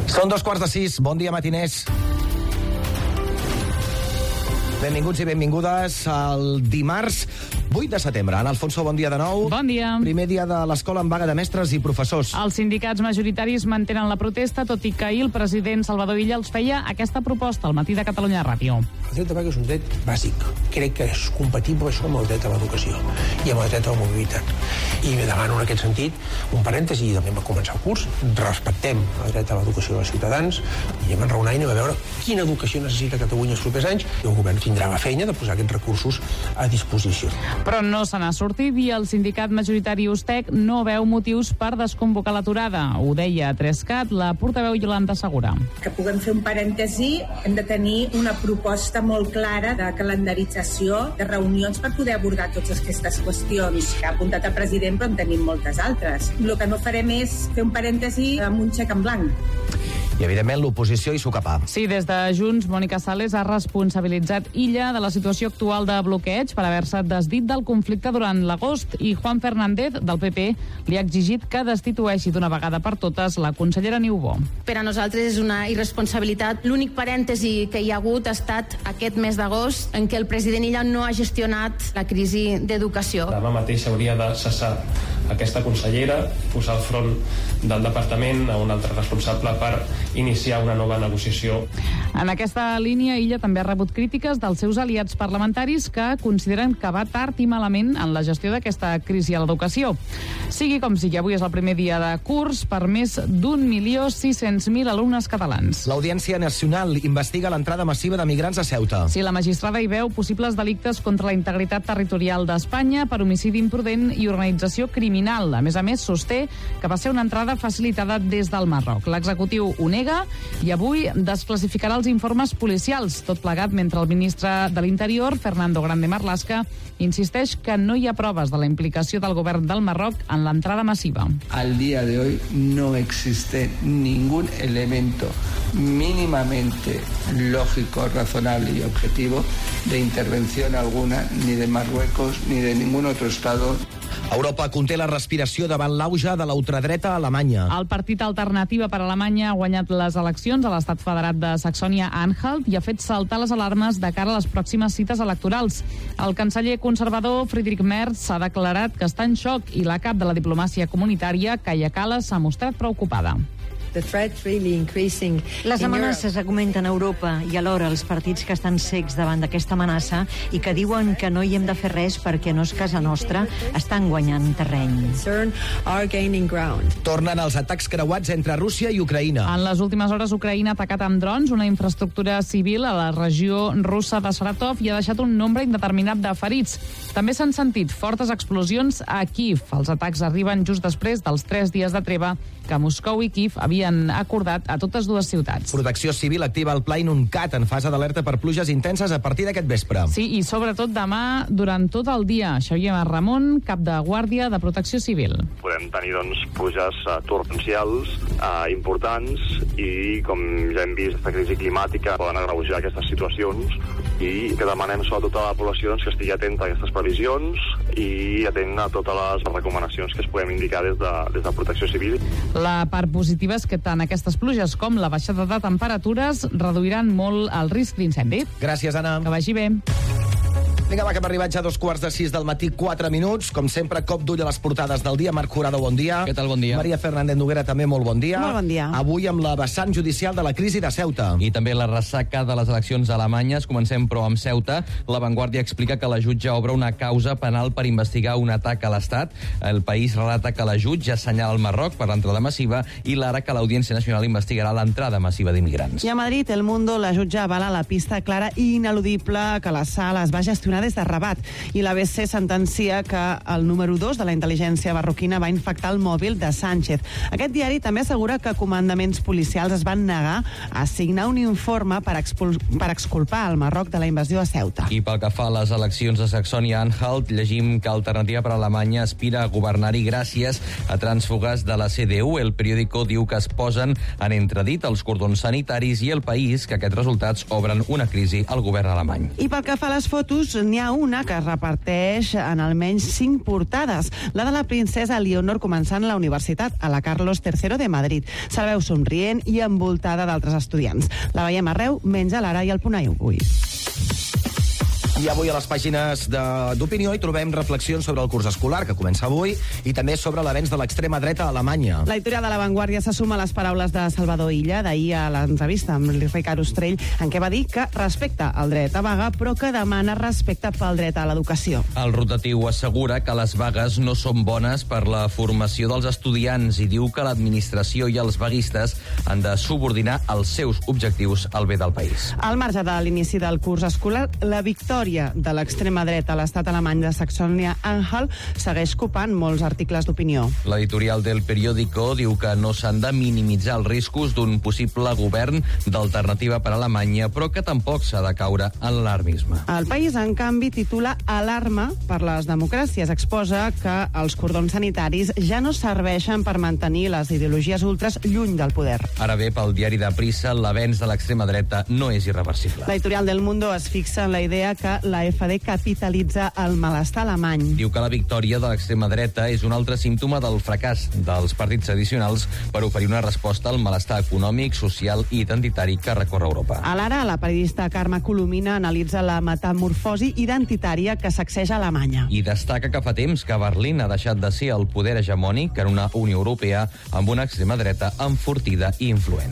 Són 5:15. Bon dia, matiners. Benvinguts i benvingudes al dimarts 8 de setembre. Ana Alfonso, bon dia de nou. Bon dia. Primer dia de l'escola en vaga de mestres i professors. Els sindicats majoritaris mantenen la protesta, tot i que ahir el president Salvador Illa els feia aquesta proposta al matí de Catalunya Ràdio. El dret de vaga és un dret bàsic. Crec que és compatible això amb el dret a l'educació i amb el dret a la mobilitat. I me demano en aquest sentit un parèntesi, i també va començar el curs, respectem el dret a l'educació dels ciutadans i hem enraonat i anem a veure quina educació necessita Catalunya els propers anys i el govern tindrà la feina de posar aquests recursos a disposició. Però no se n'ha sortit i el sindicat majoritari USTEC no veu motius per desconvocar l'aturada. Ho deia a 3CAT la portaveu Yolanda Segura. Que puguem fer un parèntesi, hem de tenir una proposta molt clara de calendarització de reunions per poder abordar totes aquestes qüestions que ha apuntat el president, però en tenim moltes altres. El que no farem és fer un parèntesi amb un xec en blanc. I, evidentment, l'oposició hi sucapà. Sí, des de Junts, Mònica Sales ha responsabilitzat Illa de la situació actual de bloqueig per haver-se desdit del conflicte durant l'agost i Juan Fernández, del PP, li ha exigit que destitueixi d'una vegada per totes la consellera Niubó. Per a nosaltres és una irresponsabilitat. L'únic parèntesi que hi ha hagut ha estat aquest mes d'agost en què el president Illa no ha gestionat la crisi d'educació. Demà mateix s'hauria de cessar aquesta consellera, posar al front del departament a un altre responsable per iniciar una nova negociació. En aquesta línia, Illa també ha rebut crítiques dels seus aliats parlamentaris que consideren que va tard i malament en la gestió d'aquesta crisi a l'educació. Sigui com sigui, avui és el primer dia de curs per més d'1.600.000 alumnes catalans. L'Audiència Nacional investiga l'entrada massiva de migrants a Ceuta. Si la magistrada hi veu possibles delictes contra la integritat territorial d'Espanya per homicidi imprudent i organització criminal. A més, sosté que va ser una entrada facilitada des del Marroc. L'executiu ho nega i avui desclassificarà els informes policials, tot plegat mentre el ministre de l'Interior, Fernando Grande Marlaska, insisteix que no hi ha proves de la implicació del govern del Marroc en l'entrada massiva. Al día de hoy no existe ningún elemento mínimamente lógico, razonable y objetivo de intervención alguna ni de Marruecos ni de ningún otro Estado. Europa conté la respiració davant l'auge de la ultradreta a Alemanya. El partit Alternativa per Alemanya ha guanyat les eleccions a l'estat federat de Saxònia-Anhalt i ha fet saltar les alarmes de cara a les pròximes cites electorals. El canceller conservador Friedrich Merz ha declarat que està en xoc i la cap de la diplomàcia comunitària, Kaja Kallas, s'ha mostrat preocupada. Les amenaces augmenten a Europa i alhora els partits que estan cecs davant d'aquesta amenaça i que diuen que no hi hem de fer res perquè no és casa nostra estan guanyant terreny. Tornen els atacs creuats entre Rússia i Ucraïna. En les últimes hores, Ucraïna ha atacat amb drons una infraestructura civil a la regió russa de Saratov i ha deixat un nombre indeterminat de ferits. També s'han sentit fortes explosions a Kyiv. Els atacs arriben just després dels 3 dies de treva que Moscou i Kyiv havien acordat a totes dues ciutats. Protecció Civil activa el Pla Inuncat en fase d'alerta per pluges intenses a partir d'aquest vespre. Sí, i sobretot demà durant tot el dia. Xavier Ramon, cap de Guàrdia de Protecció Civil. Podem tenir pluges torrencials importants i, com ja hem vist, aquesta crisi climàtica poden agreujar aquestes situacions i que demanem sobretot a la població que estigui atenta a aquestes previsions i atent a totes les recomanacions que es podem indicar des de Protecció Civil. La part positiva és que tant aquestes pluges com la baixada de temperatures reduiran molt el risc d'incendi. Gràcies, Anna. Que vagi bé. Vinga, va, que hem arribat ja a 5:45 del matí, 4 minuts. Com sempre, cop d'ull a les portades del dia. Marc Jurado, bon dia. Què tal, bon dia. Maria Fernández Noguera, també molt bon dia. Molt bon dia. Avui amb la vessant judicial de la crisi de Ceuta. I també la ressaca de les eleccions alemanyes. Comencem, però, amb Ceuta. La Vanguardia explica que la jutge obre una causa penal per investigar un atac a l'Estat. El País relata que la jutge assenyala el Marroc per l'entrada massiva i l'Ara que l'Audiència Nacional investigarà l'entrada massiva d'immigrants. I a Madrid, El Mundo, la jutge avala la pista clara i ineludible que la sala es va gestionar des de Rabat. I l'ABC sentencia que el número 2 de la intel·ligència marroquina va infectar el mòbil de Sánchez. Aquest diari també assegura que comandaments policials es van negar a signar un informe per exculpar el Marroc de la invasió a Ceuta. I pel que fa a les eleccions de Saxònia-Anhalt, llegim que Alternativa per Alemanya aspira a governar-hi gràcies a trànsfugues de la CDU. El periòdico diu que es posen en entredit els cordons sanitaris i El País que aquests resultats obren una crisi al govern alemany. I pel que fa a les fotos, n'hi ha una que es reparteix en almenys 5 portades. La de la princesa Leonor començant la universitat a la Carlos III de Madrid. Se la veu somrient i envoltada d'altres estudiants. La veiem arreu, menys a l'Ara i al Punt avui. I avui a les pàgines d'Opinió hi trobem reflexions sobre el curs escolar, que comença avui, i també sobre l'avenç de l'extrema dreta a Alemanya. L'editorial de La Vanguardia se suma a les paraules de Salvador Illa d'ahir a l'entrevista amb Ricard Ostrell, en què va dir que respecta el dret a vaga, però que demana respecte pel dret a l'educació. El rotatiu assegura que les vagues no són bones per la formació dels estudiants i diu que l'administració i els vaguistes han de subordinar els seus objectius al bé del país. Al marge de l'inici del curs escolar, la victòria de l'extrema dreta a l'estat alemany de Saxònia-Anhalt segueix copant molts articles d'opinió. L'editorial del Periódico diu que no s'han de minimitzar els riscos d'un possible govern d'alternativa per a Alemanya, però que tampoc s'ha de caure en l'alarmisme. El País, en canvi, titula Alarma per les democràcies. Exposa que els cordons sanitaris ja no serveixen per mantenir les ideologies ultres lluny del poder. Ara bé, pel diari de Prissa, l'avenç de l'extrema dreta no és irreversible. L'editorial del Mundo es fixa en la idea que l'AfD capitalitza el malestar alemany. Diu que la victòria de l'extrema dreta és un altre símptoma del fracàs dels partits tradicionals per oferir una resposta al malestar econòmic, social i identitari que recorre Europa. A l'Ara, la periodista Carme Colomina analitza la metamorfosi identitària que sacseja Alemanya. I destaca que fa temps que Berlín ha deixat de ser el poder hegemònic en una Unió Europea amb una extrema dreta enfortida i influent.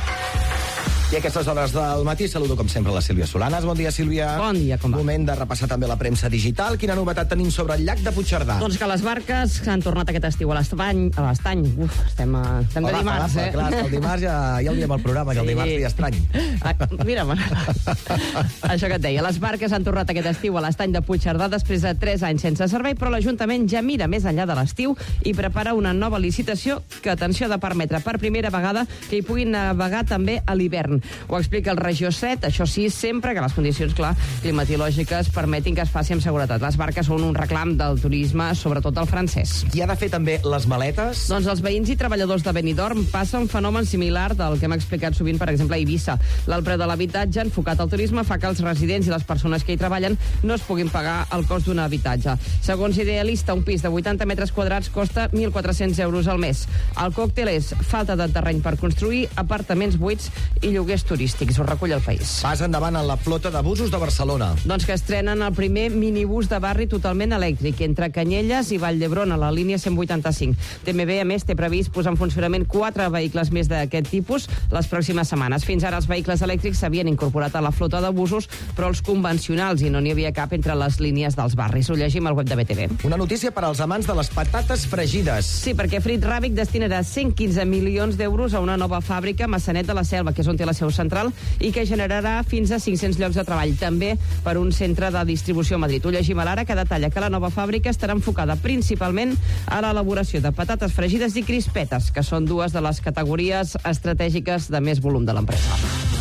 I a aquestes hores del matí saludo, com sempre, la Sílvia Solanas. Bon dia, Sílvia. Bon dia, com va? Moment de repassar també la premsa digital. Quina novetat tenim sobre el llac de Puigcerdà? Doncs que les barques han tornat aquest estiu a l'estany. Uf, estem de dimarts, eh? Clar, el dimarts ja el diem al programa, que el dimarts dia estrany. Mira'm, això que et deia. Les barques han tornat aquest estiu a l'estany de Puigcerdà després de 3 anys sense servei, però l'Ajuntament ja mira més enllà de l'estiu i prepara una nova licitació que, atenció, ha de permetre per primera vegada que hi puguin navegar també a l'hivern. Ho explica el Regió 7, això sí, sempre que les condicions, clar, climatològiques permetin que es faci amb seguretat. Les barques són un reclam del turisme, sobretot el francès. Qui ha de fer també les maletes? Doncs els veïns i treballadors de Benidorm passa un fenomen similar del que hem explicat sovint, per exemple, a Eivissa. L'alt preu de l'habitatge, enfocat al turisme, fa que els residents i les persones que hi treballen no es puguin pagar el cost d'un habitatge. Segons Idealista, un pis de 80 metres quadrats costa 1.400 euros al mes. El còctel és falta de terreny per construir, apartaments buits i lloguers turístics. Ho recull el País. Pas endavant en la flota de busos de Barcelona. Doncs que estrenen el primer minibús de barri totalment elèctric entre Canyelles i Vall d'Hebron a la línia 185. TMB, a més, té previst posar en funcionament 4 vehicles més d'aquest tipus les pròximes setmanes. Fins ara els vehicles elèctrics s'havien incorporat a la flota de busos, però els convencionals, i no n'hi havia cap entre les línies dels barris. Ho llegim al web de BTV. Una notícia per als amants de les patates fregides. Sí, perquè Frit Ràbic destinarà 115 milions d'euros a una nova fàbrica a Maçanet de la Selva, que és on té la seu central, i que generarà fins a 500 llocs de treball, també per un centre de distribució a Madrid. Ho llegim a l'Ara, que detalla que la nova fàbrica estarà enfocada principalment a l'elaboració de patates fregides i crispetes, que són dues de les categories estratègiques de més volum de l'empresa.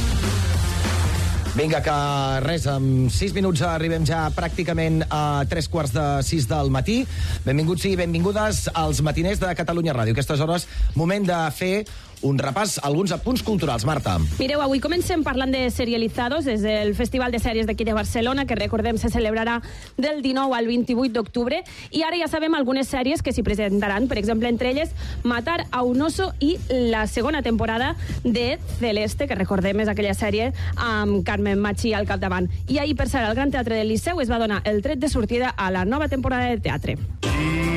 Vinga, que res, en 6 minuts arribem ja pràcticament a 3:45 del matí. Benvinguts i benvingudes als matiners de Catalunya Ràdio. Aquestes hores, moment de fer un repàs, alguns apunts culturals. Marta. Mireu, avui comencem parlant de serializados, des del Festival de Sèries d'aquí de Barcelona, que recordem se celebrarà del 19 al 28 d'octubre, i ara ja sabem algunes sèries que s'hi presentaran, per exemple, entre elles Matar a un oso i la segona temporada de Celeste, que recordem és aquella sèrie amb Carmen Machi al capdavant. I ahir, per cert, al Gran Teatre del Liceu es va donar el tret de sortida a la nova temporada de teatre.